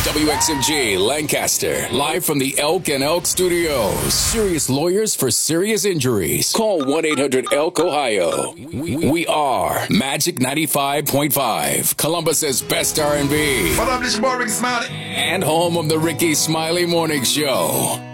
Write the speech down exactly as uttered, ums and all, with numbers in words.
W X M G Lancaster, live from the Elk and Elk Studios. Serious lawyers for serious injuries. Call one eight hundred elk Ohio. We, we are Magic ninety-five point five, Columbus's best R and B. What up, this boy Ricky Smiley? And home of the Ricky Smiley Morning Show.